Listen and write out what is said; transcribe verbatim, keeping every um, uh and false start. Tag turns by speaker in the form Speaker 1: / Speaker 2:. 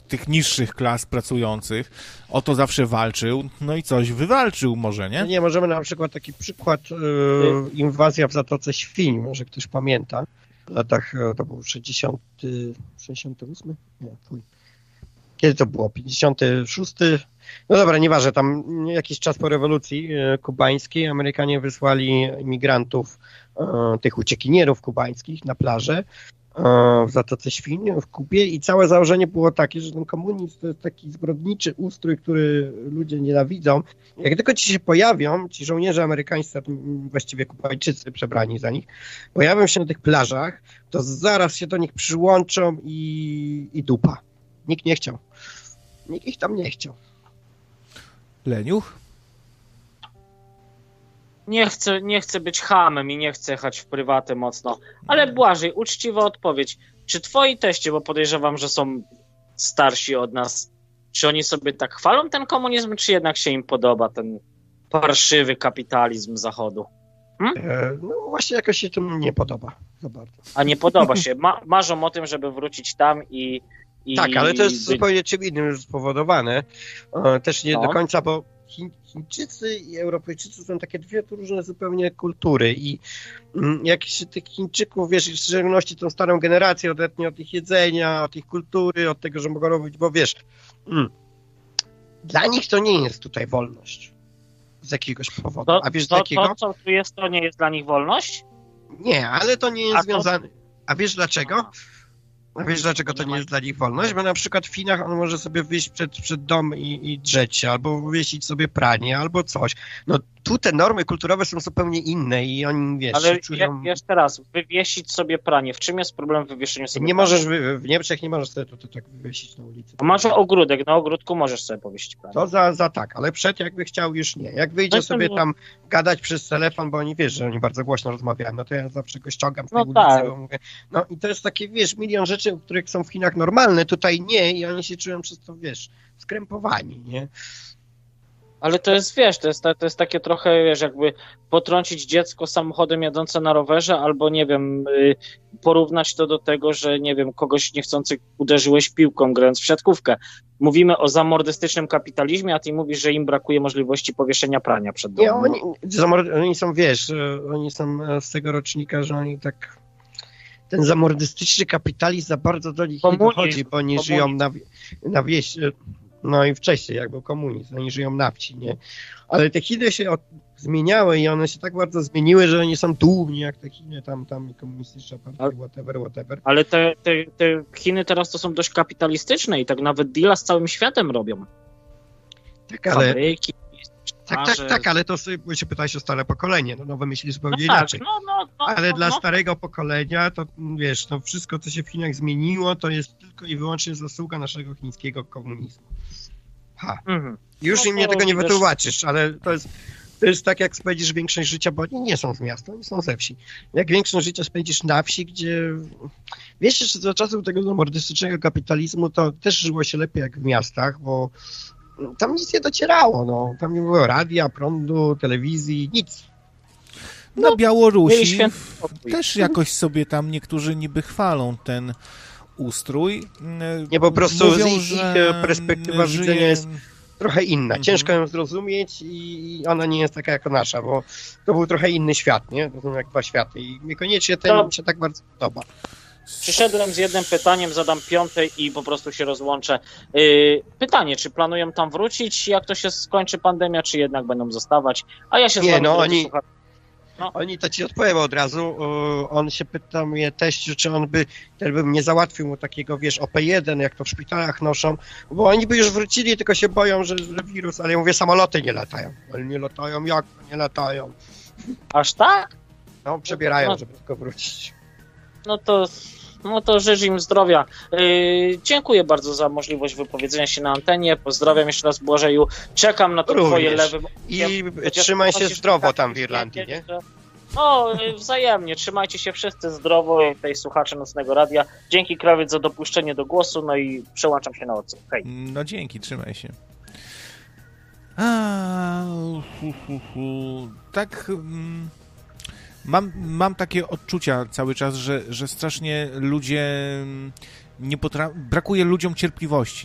Speaker 1: tych niższych klas pracujących, o to zawsze walczył, no i coś wywalczył może, nie?
Speaker 2: Nie, możemy na przykład taki przykład yy, inwazja w Zatoce Świń, może ktoś pamięta, w latach, to był sześćdziesiąty, sześćdziesiąty ósmy? Nie, fuj. Kiedy to było? pięćdziesiąty szósty? No dobra, nieważne, tam jakiś czas po rewolucji kubańskiej Amerykanie wysłali imigrantów, tych uciekinierów kubańskich na plażę w Zatoce Świń w Kubie i całe założenie było takie, że ten komunizm to jest taki zbrodniczy ustrój, który ludzie nienawidzą. Jak tylko ci się pojawią, ci żołnierze amerykańscy, właściwie Kubańczycy przebrani za nich, pojawią się na tych plażach, to zaraz się do nich przyłączą i, i dupa. Nikt nie chciał. Nikt ich tam nie chciał.
Speaker 1: Leniuch?
Speaker 3: Nie chcę, nie chcę być chamem i nie chcę jechać w prywatę mocno, ale Błażej, uczciwa odpowiedź. Czy twoi teście, bo podejrzewam, że są starsi od nas, czy oni sobie tak chwalą ten komunizm, czy jednak się im podoba ten parszywy kapitalizm Zachodu? Hmm?
Speaker 2: E, no właśnie jakoś się to nie podoba za bardzo.
Speaker 3: A nie podoba się. Ma, marzą o tym, żeby wrócić tam i... i
Speaker 2: tak, ale to jest
Speaker 3: być...
Speaker 2: zupełnie czym innym spowodowane. E, też nie
Speaker 3: no.
Speaker 2: do końca, bo Chiń, Chińczycy i Europejczycy są takie dwie różne zupełnie kultury i mm, jak się tych Chińczyków, wiesz, w szczególności tą starą generację odetnie od ich jedzenia, od ich kultury, od tego, że mogą robić, bo wiesz, mm, dla nich to nie jest tutaj wolność z jakiegoś powodu.
Speaker 3: To,
Speaker 2: A wiesz
Speaker 3: to,
Speaker 2: z jakiego?
Speaker 3: To, co tu jest, to nie jest dla nich wolność?
Speaker 2: Nie, ale to nie jest
Speaker 3: A to-
Speaker 2: związane. A wiesz dlaczego? A wiesz dlaczego to
Speaker 3: Nie
Speaker 2: nie
Speaker 3: ma-
Speaker 2: jest dla nich wolność? Bo na przykład w Chinach on może sobie wyjść przed, przed dom i, i drzeć się, albo wywiesić sobie pranie, albo coś. No tu te normy kulturowe są zupełnie inne i oni, wiesz,
Speaker 3: Ale
Speaker 2: się czują...
Speaker 3: je, jeszcze raz, wywiesić sobie pranie. W czym jest problem w wywieszeniu sobie
Speaker 2: Nie
Speaker 3: prania?
Speaker 2: możesz, wy- w Niemczech nie możesz sobie to, to tak wywiesić na ulicy.
Speaker 3: A masz ogródek, na ogródku możesz sobie powiesić pranie.
Speaker 2: To za, za tak, ale przed jakby chciał już nie. Jak wyjdzie
Speaker 3: No to
Speaker 2: sobie
Speaker 3: nie.
Speaker 2: tam gadać przez telefon, bo oni wiesz, że oni bardzo głośno rozmawiają, no to ja zawsze go ściągam z tej
Speaker 3: No
Speaker 2: ulicy,
Speaker 3: tak.
Speaker 2: bo mówię, no i to jest takie, wiesz, milion rzeczy, które są w Chinach normalne, tutaj nie i oni się czują przez to, wiesz, skrępowani, nie?
Speaker 3: Ale to jest, wiesz, to jest, to jest takie trochę, wiesz, jakby potrącić dziecko samochodem jadące na rowerze, albo, nie wiem, y, porównać to do tego, że, nie wiem, kogoś niechcący uderzyłeś piłką, grając w siatkówkę. Mówimy o zamordystycznym kapitalizmie, a ty mówisz, że im brakuje możliwości powieszenia prania przed domem.
Speaker 2: Nie, oni, zamor- oni są, wiesz, e, oni są e, z tego rocznika, że oni tak... Ten zamordystyczny kapitalizm za bardzo do nich
Speaker 3: Komunizm,
Speaker 2: nie dochodzi, bo oni
Speaker 3: komunizm.
Speaker 2: żyją na, na wieś, e, no i wcześniej, jak był komunizm, oni żyją na wsi, nie? Ale te Chiny się od, zmieniały i one się tak bardzo zmieniły, że oni są dumni, jak te Chiny tam, tam komunistyczne partie,
Speaker 3: Ale-
Speaker 2: whatever, whatever.
Speaker 3: Ale te, te, te Chiny teraz to są dość kapitalistyczne i tak nawet deala z całym światem robią.
Speaker 2: Tak, ale,
Speaker 3: Fabryki,
Speaker 2: tak, tak, tak, ale to sobie, bo się pytałeś o stare pokolenie, no nowe myśli
Speaker 3: no
Speaker 2: zupełnie
Speaker 3: tak,
Speaker 2: inaczej.
Speaker 3: no, no, no,
Speaker 2: Ale
Speaker 3: no,
Speaker 2: dla
Speaker 3: no.
Speaker 2: starego pokolenia to, wiesz, to wszystko, co się w Chinach zmieniło, to jest tylko i wyłącznie zasługa naszego chińskiego komunizmu. Ha.
Speaker 3: Mhm.
Speaker 2: Już
Speaker 3: No
Speaker 2: im nie
Speaker 3: to
Speaker 2: tego nie
Speaker 3: wiesz-
Speaker 2: wytłumaczysz, ale to jest, to jest tak, jak spędzisz większość życia, bo oni nie są z miasta, oni są ze wsi. Jak większość życia spędzisz na wsi, gdzie... Wiesz, jeszcze za czasów tego zamordystycznego kapitalizmu to też żyło się lepiej jak w miastach, bo tam nic nie docierało, no. Tam nie było radia, prądu, telewizji, nic.
Speaker 1: Na
Speaker 3: No, mieli
Speaker 1: Białorusi
Speaker 3: święty spokój.
Speaker 1: też jakoś sobie tam niektórzy niby chwalą ten ustrój.
Speaker 2: Nie, po prostu
Speaker 1: Mówią,
Speaker 2: z ich-
Speaker 1: że
Speaker 2: ich perspektywa
Speaker 1: żyje-
Speaker 2: widzenia jest trochę inna.
Speaker 1: Mhm.
Speaker 2: Ciężko ją zrozumieć i ona nie jest taka jak nasza, bo to był trochę inny świat, nie? To są jak dwa światy i niekoniecznie ten
Speaker 3: To-
Speaker 2: mi się tak bardzo podoba.
Speaker 3: Przyszedłem z jednym pytaniem, zadam piąte i po prostu się rozłączę. Yy, pytanie, czy planują tam wrócić, jak to się skończy pandemia, czy jednak będą zostawać? A ja się
Speaker 2: Nie,
Speaker 3: z wami,
Speaker 2: no,
Speaker 3: drodzy
Speaker 2: oni-
Speaker 3: słuchacze,
Speaker 2: Oni to ci odpowiem od razu. Yy, On się pyta mnie teściu, czy on by, ten bym nie załatwił mu takiego, wiesz, O P jeden, jak to w szpitalach noszą, bo oni by już wrócili, tylko się boją, że, że wirus, ale ja mówię, samoloty nie latają. Ale nie latają, jak nie latają?
Speaker 3: aż tak?
Speaker 2: No, przebierają,
Speaker 3: No.
Speaker 2: żeby tylko wrócić.
Speaker 3: No to, no to życzę im zdrowia. Yy, dziękuję bardzo za możliwość wypowiedzenia się na antenie. Pozdrawiam jeszcze raz, Błażeju. Czekam na to
Speaker 2: Również.
Speaker 3: twoje lewe.
Speaker 2: I
Speaker 3: Chociaż
Speaker 2: trzymaj się
Speaker 3: chociaż
Speaker 2: zdrowo
Speaker 3: tak
Speaker 2: tam w
Speaker 3: wiedzieć,
Speaker 2: Irlandii, nie?
Speaker 3: że- No, yy, wzajemnie. Trzymajcie się wszyscy zdrowo, tej słuchacze Nocnego Radia. Dzięki, Krawiec, za dopuszczenie do głosu, no i przełączam się na odsłuch. Hej.
Speaker 1: No dzięki, trzymaj się. A, hu, hu, hu. Tak, mm, mam, mam takie odczucia cały czas, że, że strasznie ludzie mm, nie potra- brakuje ludziom cierpliwości.